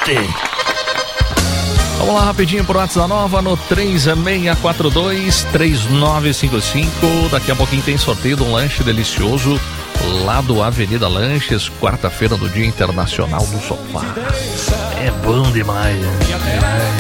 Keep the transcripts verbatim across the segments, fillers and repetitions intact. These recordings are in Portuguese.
Vamos lá rapidinho pro WhatsApp da Nova no três seis quatro dois, três nove cinco cinco. Daqui a pouquinho tem sorteio de um lanche delicioso lá do Avenida Lanches, quarta-feira do Dia Internacional do Sofá. É bom demais, né?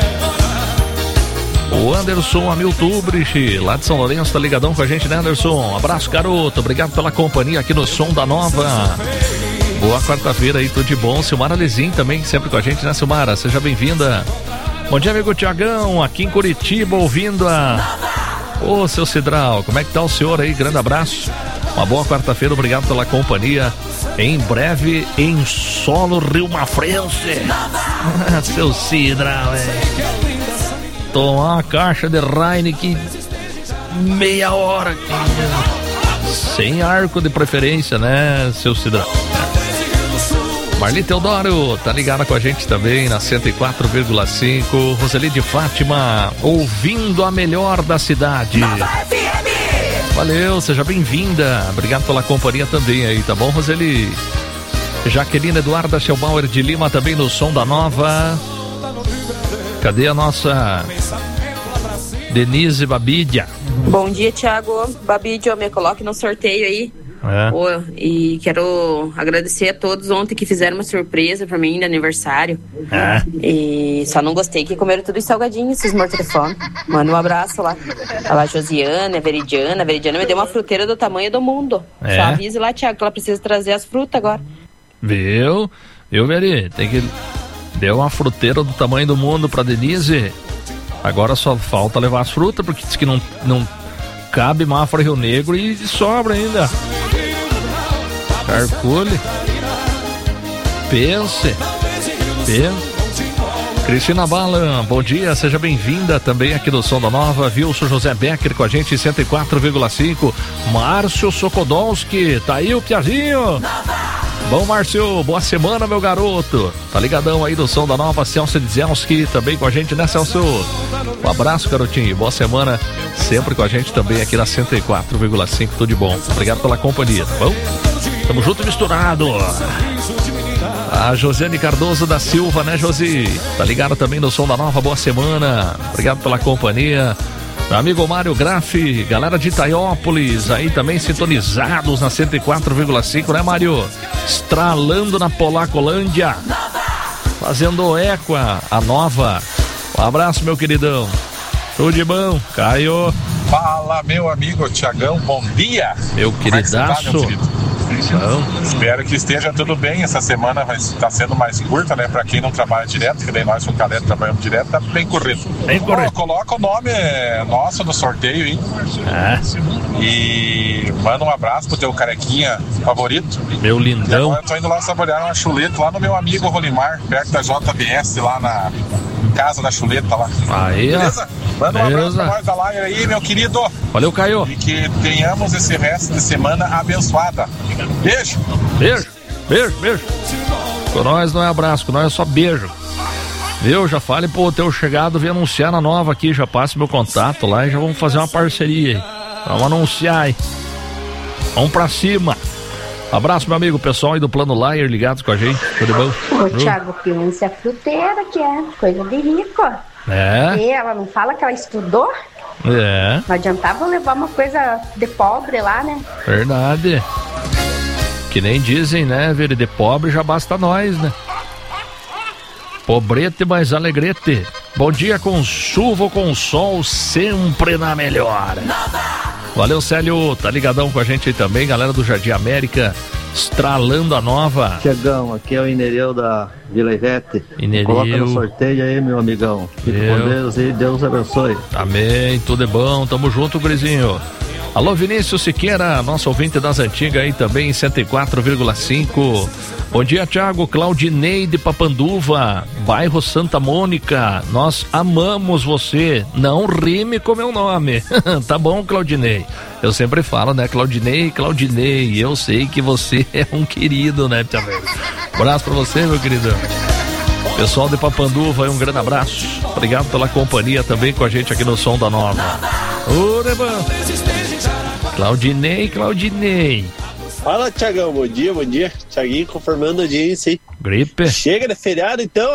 O Anderson Hamilton Ubrich, lá de São Lourenço, tá ligadão com a gente, né, Anderson? Um abraço, garoto. Obrigado pela companhia aqui no Som da Nova. Boa quarta-feira aí, tudo de bom. Silmara Lezin também, sempre com a gente, né, Silmara? Seja bem-vinda. Bom dia, amigo Tiagão, aqui em Curitiba, ouvindo a... Ô, seu Cidral, como é que tá o senhor aí? Grande abraço. Uma boa quarta-feira, obrigado pela companhia. Em breve, em solo Rio Mafrense. Seu Cidral, velho. Tomar uma caixa de Heineken meia hora aqui. Sem arco de preferência, né, seu Cidral? Marli Teodoro, tá ligada com a gente também na cento e quatro vírgula cinco. Roseli de Fátima, ouvindo a melhor da cidade. Valeu, seja bem-vinda. Obrigado pela companhia também aí, tá bom, Roseli? Jaqueline Eduarda Schelbauer de Lima também no Som da Nova. Cadê a nossa Denise Babidia? Bom dia, Thiago. Babidia, me coloque no sorteio aí. É. Oh, e quero agradecer a todos ontem que fizeram uma surpresa pra mim de aniversário. É. E só não gostei que comeram tudo salgadinho, esses mortelefone. Manda um abraço lá. A lá, Josiana, a Veridiana. A Veridiana me deu uma fruteira do tamanho do mundo. É. Só avise lá, Thiago, que ela precisa trazer as frutas agora. Viu? Viu, Veri? Tem que... Deu uma fruteira do tamanho do mundo pra Denise. Agora só falta levar as frutas, porque diz que não, não cabe Mafra Rio Negro e sobra ainda. Calcule. Pense. Pense. Cristina Balan, bom dia, seja bem-vinda também aqui do Som da Nova. Wilson José Becker com a gente em cento e quatro vírgula cinco. Márcio Sokodolski, tá aí o Piazinho. Bom, Márcio, boa semana, meu garoto. Tá ligadão aí do Som da Nova. Celso Dzielski também com a gente, né, Celso? Um abraço, garotinho. Boa semana, sempre com a gente também aqui na cento e quatro vírgula cinco. Tudo de bom. Obrigado pela companhia, tá bom? Tamo junto e misturado. A Josiane Cardoso da Silva, né, Josi? Tá ligado também no Som da Nova. Boa semana. Obrigado pela companhia. Meu amigo Mário Graff, galera de Itaiópolis, aí também sintonizados na cento e quatro vírgula cinco, né, Mário? Estralando na Polacolândia, fazendo eco a, a Nova. Um abraço, meu queridão. Tudo de bom, Caio. Fala, meu amigo Tiagão, bom dia. Meu queridaço. Como é que você tá, meu Bom, espero que esteja tudo bem. Essa semana vai estar sendo mais curta, né? Pra quem não trabalha direto, que daí nós com o Caleta trabalhamos direto, tá bem corrido. Bem corrido. Oh, coloca o nome nosso no sorteio, hein? É. E manda um abraço pro teu carequinha favorito. Meu lindão. E agora eu tô indo lá saborear uma chuleta lá no meu amigo Rolimar, perto da J B S, lá na casa da chuleta lá. Aí, beleza? Manda um beleza. abraço pra nós da live aí, meu querido. Valeu, Caio. E que tenhamos esse resto de semana abençoada. Beijo. Beijo, beijo, beijo. Com nós não é abraço, com nós é só beijo. Viu? Já fale pro teu chegado vir anunciar na Nova aqui, já passe meu contato lá e já vamos fazer uma parceria aí. Vamos anunciar aí. Vamos pra cima. Abraço, meu amigo, pessoal aí do Plano Layer ligados com a gente. Tudo bom? Ô, Thiago, pensa a fruteira que é coisa de rico. É. E ela não fala que ela estudou? É. Não adiantava levar uma coisa de pobre lá, né? Verdade. Que nem dizem, né, velho? De pobre já basta nós, né? Pobrete mais alegrete. Bom dia com chuva ou com sol, sempre na melhor. Valeu, Célio. Tá ligadão com a gente aí também, galera do Jardim América, estralando a Nova. Tiagão, aqui é o Inereu da Vila Ivete. Inereu. Coloca no sorteio aí, meu amigão. Fique com Deus e Deus abençoe. Amém, tudo é bom, tamo junto, gurizinho. Alô, Vinícius Siqueira, nosso ouvinte das antigas aí também, cento e quatro vírgula cinco. Bom dia, Thiago. Claudinei de Papanduva, bairro Santa Mônica. Nós amamos você. Não rime com meu nome. Tá bom, Claudinei? Eu sempre falo, né, Claudinei, Claudinei. Eu sei que você é um querido, né, Thiago? Abraço pra você, meu queridão. Pessoal de Papanduva, um grande abraço. Obrigado pela companhia também com a gente aqui no Som da Nova. Ô, Rebão. Claudinei, Claudinei. Fala, Thiagão, bom dia, bom dia. Thiaguinho confirmando a audiência aí. Gripe. Chega de feriado, então.